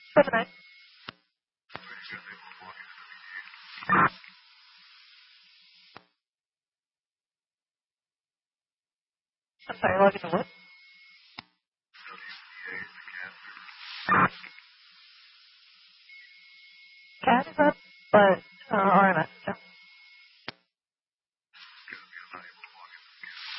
79. I'm sorry, logging to what? Cat is up, but